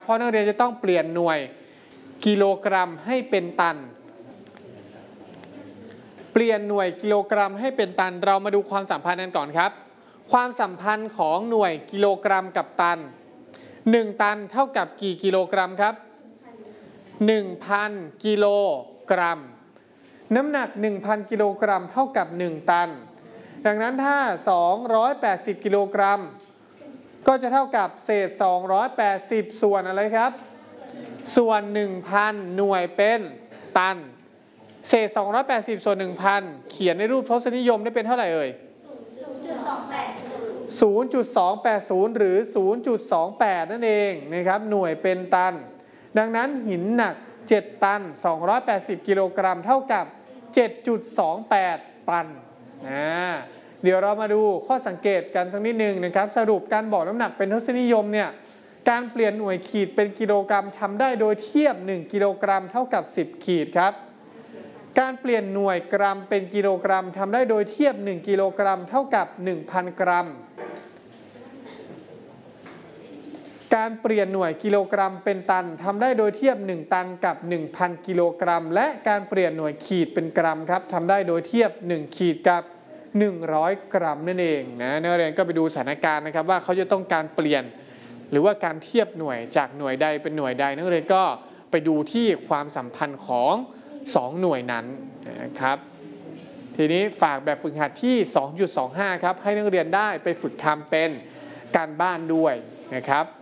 เพราะนักเรียนจะต้องเปลี่ยนหน่วยกิโลกรัมให้เป็นตันเปลี่ยนหน่วยกิโลกรัมให้เป็นตันเรามาดูความสัมพันธ์กันก่อนครับความสัมพันธ์ของหน่วยกิโลกรัมกับตัน1ตันเท่ากับกี่กิโลกรัมครับ 1,000 กิโลกรัมน้ำหนัก 1,000 กิโลกรัมเท่ากับ1ตันดังนั้นถ้า280กิโลกรัมก็จะเท่ากับเศษ280ส่วนอะไรครับส่วน 1,000 หน่วยเป็นตันเศษ280ส่วน 1,000 เขียนในรูปทศนิยมได้เป็นเท่าไหร่เอ่ย 0.280 หรือ 0.28 นั่นเองนะครับหน่วยเป็นตันดังนั้นหินหนัก7ตัน280กิโลกรัมเท่ากับ 7.28 ตันเดี๋ยวเรามาดูข้อสังเกตกันสักนิดนึงนะครับสรุปการบอกน้ำหนักเป็นทศนิยมเนี่ยการเปลี่ยนหน่วยขีดเป็นกิโลกรัมทำได้โดยเทียบ1กิโลกรัมเท่ากับ10ขีดครับการเปลี่ยนหน่วยกรัมเป็นกิโลกรัมทำได้โดยเทียบ1กิโลกรัมเท่ากับ 1,000 กรัมการเปลี่ยนหน่วยกิโลกรัมเป็นตันทำได้โดยเทียบ1ตันกับ 1,000 กิโลกรัมและการเปลี่ยนหน่วยขีดเป็นกรัมครับทำได้โดยเทียบ1ขีดกับ100 กรัมนั่นเองนะนักเรียนก็ไปดูสถานการณ์นะครับว่าเขาจะต้องการเปลี่ยนหรือว่าการเทียบหน่วยจากหน่วยใดเป็นหน่วยใดนักเรียนก็ไปดูที่ความสัมพันธ์ของ2หน่วยนั้นนะครับทีนี้ฝากแบบฝึกหัดที่ 2.25 ครับให้นักเรียนได้ไปฝึกทำเป็นการบ้านด้วยนะครับ